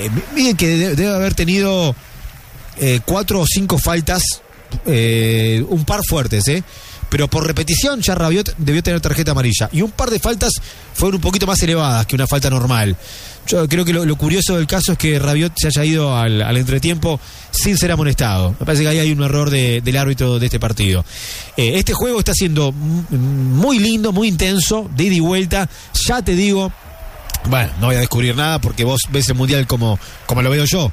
Miren que debe haber tenido 4 o 5 faltas, un par fuertes, pero por repetición ya Rabiot debió tener tarjeta amarilla, y un par de faltas fueron un poquito más elevadas que una falta normal. Yo creo que lo curioso del caso es que Rabiot se haya ido al entretiempo sin ser amonestado. Me parece que ahí hay un error del árbitro de este partido. Este juego está siendo muy lindo, muy intenso, de ida y vuelta. Ya te digo, bueno, no voy a descubrir nada porque vos ves el Mundial como lo veo yo,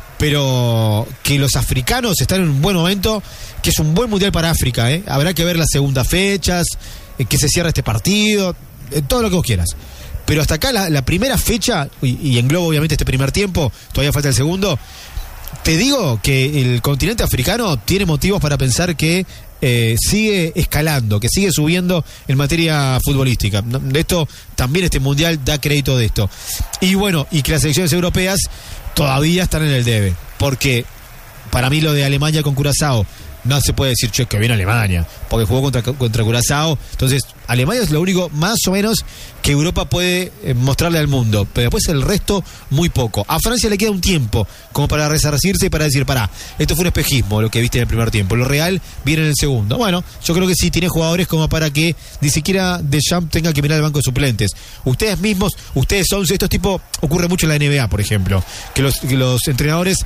pero que los africanos están en un buen momento, que es un buen Mundial para África, Habrá que ver las segundas fechas, que se cierra este partido, todo lo que vos quieras. Pero hasta acá la primera fecha, y englobo obviamente este primer tiempo, todavía falta el segundo, te digo que el continente africano tiene motivos para pensar que sigue escalando, que sigue subiendo en materia futbolística. De esto también este Mundial da crédito de esto. Y bueno, y que las selecciones europeas todavía están en el debe, porque para mí lo de Alemania con Curazao, no se puede decir, che, que viene Alemania, porque jugó contra Curazao. Entonces, Alemania es lo único más o menos que Europa puede mostrarle al mundo, pero después el resto muy poco. A Francia le queda un tiempo como para resarcirse y para decir, pará, esto fue un espejismo lo que viste en el primer tiempo, lo real viene en el segundo. Bueno, yo creo que sí tiene jugadores como para que ni siquiera Deschamps tenga que mirar el banco de suplentes. Ustedes mismos, ustedes 11, estos tipos, ocurre mucho en la NBA, por ejemplo, que los entrenadores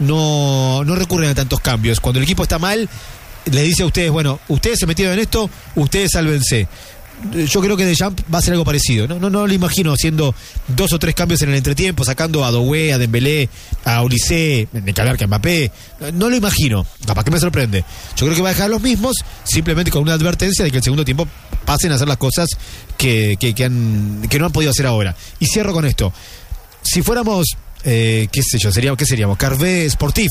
no recurren a tantos cambios. Cuando el equipo está mal, le dice a ustedes, bueno, ustedes se metieron en esto, ustedes sálvense. Yo creo que Deschamps va a hacer algo parecido. No lo imagino haciendo 2 o 3 cambios en el entretiempo, sacando a Doué, a Dembélé, a Olise, ni que hablar que a Mbappé. No lo imagino. Capaz que me sorprende. Yo creo que va a dejar los mismos, simplemente con una advertencia de que el segundo tiempo pasen a hacer las cosas que no han podido hacer ahora. Y cierro con esto. Si fuéramos, qué seríamos? Carvé Sportif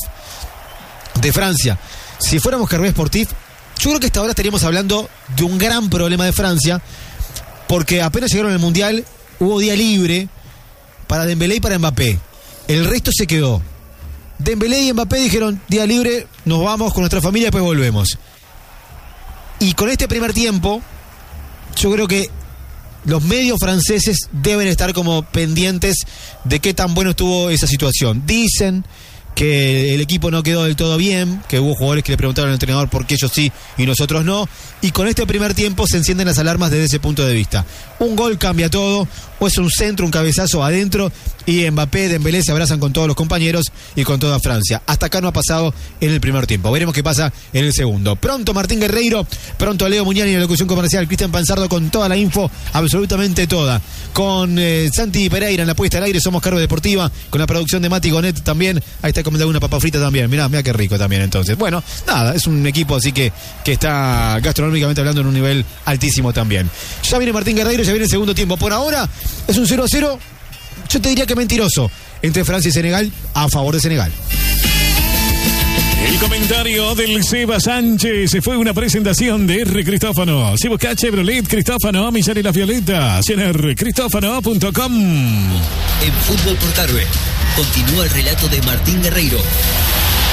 de Francia. Si fuéramos Carvé Sportif, yo creo que hasta ahora estaríamos hablando de un gran problema de Francia, porque apenas llegaron al Mundial hubo día libre para Dembélé y para Mbappé. El resto se quedó. Dembélé y Mbappé dijeron, día libre, nos vamos con nuestra familia y después volvemos. Y con este primer tiempo, yo creo que los medios franceses deben estar como pendientes de qué tan bueno estuvo esa situación. Dicen que el equipo no quedó del todo bien, que hubo jugadores que le preguntaron al entrenador por qué ellos sí y nosotros no, y con este primer tiempo se encienden las alarmas desde ese punto de vista. Un gol cambia todo, o es un centro, un cabezazo adentro, y Mbappé, Dembélé se abrazan con todos los compañeros y con toda Francia. Hasta acá no ha pasado en el primer tiempo, veremos qué pasa en el segundo. Pronto Martín Guerreiro, pronto Leo Muñani en la locución comercial, Cristian Panzardo con toda la info, absolutamente toda, con Santi Pereira en la puesta al aire, somos Cargo Deportiva, con la producción de Mati Gonet también, ahí está comiendo una papa frita también, mirá qué rico también. Entonces, bueno, nada, es un equipo así que está gastronómicamente hablando en un nivel altísimo también. Ya viene Martín Guerreiro, ya viene el segundo tiempo. Por ahora es un 0-0, yo te diría que mentiroso, entre Francia y Senegal, a favor de Senegal. El comentario del Seba Sánchez fue una presentación de R. Cristófano. Si busca Chevrolet Cristófano, Millán y la Violeta, cristófano.com. En Fútbol por Carve continúa el relato de Martín Guerreiro.